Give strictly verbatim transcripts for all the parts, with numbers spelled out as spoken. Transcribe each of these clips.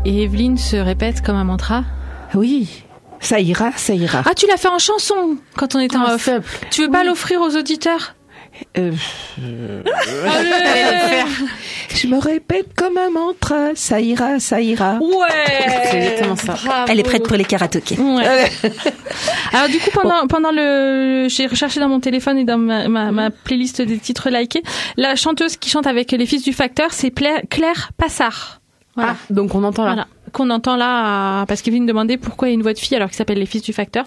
Et Evelyne se répète comme un mantra. Oui, ça ira, ça ira. Ah, tu l'as fait en chanson quand on était en off. Tu veux pas oui. l'offrir aux auditeurs? Euh, euh, Allez, je me répète comme un mantra, ça ira, ça ira. Ouais, c'est exactement ça. Bravo. Elle est prête pour les karaokés. Ouais. Alors du coup, pendant bon. pendant le, j'ai recherché dans mon téléphone et dans ma, ma, ma playlist des titres likés, la chanteuse qui chante avec les Fils du Facteur, c'est Claire, Claire Passard. Voilà. Ah, donc on entend là. Voilà. Qu'on entend là, parce qu'Evelyne me demandait pourquoi il y a une voix de fille alors qu'il s'appelle les Fils du Facteur.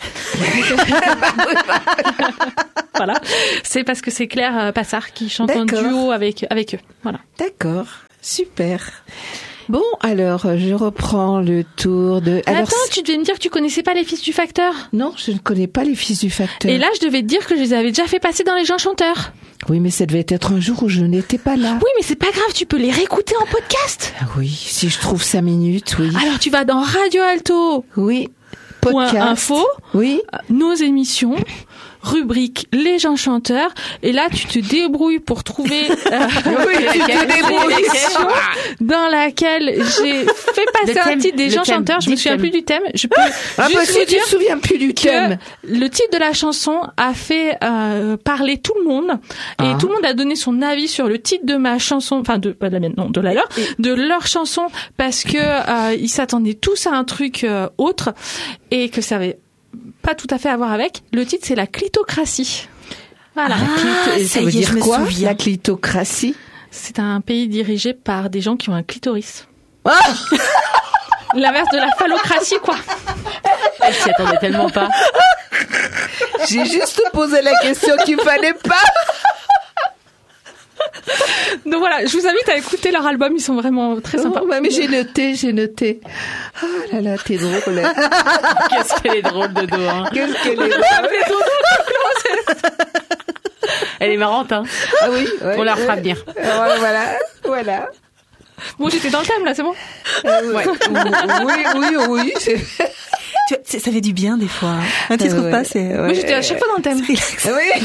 Voilà. C'est parce que c'est Claire Passard qui chante D'accord. en duo avec, avec eux. Voilà. D'accord. Super. Bon, alors, je reprends le tour de... Alors, Attends, tu devais me dire que tu connaissais pas les Fils du Facteur. Non, je ne connais pas les Fils du Facteur. Et là, je devais te dire que je les avais déjà fait passer dans Les Gens Chanteurs. Oui, mais ça devait être un jour où je n'étais pas là. Oui, mais c'est pas grave, tu peux les réécouter en podcast. Oui, si je trouve cinq minutes, oui. Alors, tu vas dans Radio Alto. Oui. Podcast. Info. Oui. Nos émissions. Rubrique Les Gens Chanteurs, et là tu te débrouilles pour trouver euh, oui, tu te débrouilles dans laquelle j'ai fait passer un titre des Gens Chanteurs. Je me souviens plus du thème. Je peux ah, juste parce vous que dire tu te souviens plus du thème. Le titre de la chanson a fait euh, parler tout le monde, et ah. tout le monde a donné son avis sur le titre de ma chanson, enfin de pas de la mienne, non, de la leur, de leur chanson, parce que euh, ils s'attendaient tous à un truc euh, autre, et que ça avait pas tout à fait à voir avec. Le titre, c'est la clitocratie. Voilà. Ah, clito- ça veut dire quoi, la clitocratie? C'est un pays dirigé par des gens qui ont un clitoris. Ah L'inverse de la phallocratie, quoi. Elle s'y attendait tellement pas. J'ai juste posé la question qu'il fallait pas. Donc voilà, je vous invite à écouter leur album, ils sont vraiment très sympas. Oh, ouais, mais j'ai noté, j'ai noté. Ah oh là là, t'es drôle. Qu'est-ce qu'elle est drôle, Dodo, hein. Qu'est-ce qu'elle est drôle. Elle est marrante, hein. Ah oui, ouais, on la refera ouais. venir. Voilà, voilà, voilà. Bon, j'étais dans le thème, là, c'est bon? Euh, ouais. Oui, oui, oui. C'est... Tu vois, ça fait du bien, des fois. Hein. Tu euh, trouves ouais. pas, c'est... Ouais. Moi, j'étais à chaque fois dans le thème. Oui.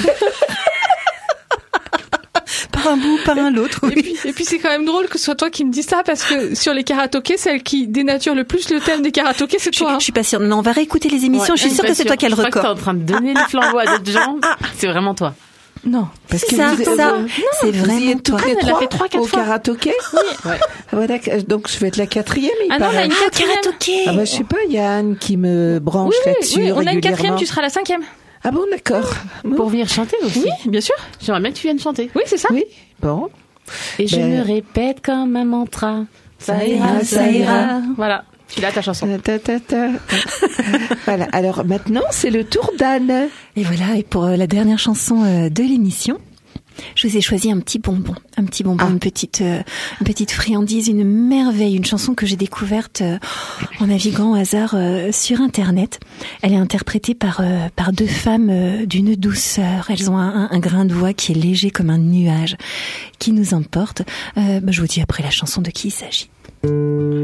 Par un bout, par un l'autre. Oui. Et puis, et puis c'est quand même drôle que ce soit toi qui me dis ça, parce que sur les karaokés, celle qui dénature le plus le thème des karaokés, c'est toi. Je, hein. je suis pas sûre. Non, on va réécouter les émissions. Ouais, je suis sûre que c'est sûre. toi qui as le record. Je crois que t'es en train de donner le flambeau à d'autres gens. C'est vraiment toi. Non, parce c'est que ça, vous, ça. Vous, non, c'est vraiment toi. Toutes les elle trois a fait trois, quatre au fois. karaoké. Oui. Ouais. Voilà, donc je vais être la quatrième. Il ah non, on a une ah, quatrième. karaoké. Ah bah je sais pas, il y a Anne qui me branche oui, là-dessus oui, on régulièrement. a une quatrième, tu seras la cinquième. Ah bon, d'accord. Bon. Pour venir chanter aussi. Oui, bien sûr. J'aimerais bien que tu viennes chanter. Oui, c'est ça. Oui, bon. Et je ben... me répète comme un mantra. Ça ira, ça ira. Voilà. Tu l'as ta chanson. Ta, ta, ta. Voilà. Alors maintenant, c'est le tour d'Anne. Et voilà. Et pour la dernière chanson de l'émission, je vous ai choisi un petit bonbon, un petit bonbon, ah. une petite, euh, une petite friandise, une merveille, une chanson que j'ai découverte euh, en naviguant au hasard euh, sur Internet. Elle est interprétée par euh, par deux femmes euh, d'une douceur. Elles ont un, un, un grain de voix qui est léger comme un nuage, qui nous emporte. Euh, bah, je vous dis après la chanson de qui il s'agit.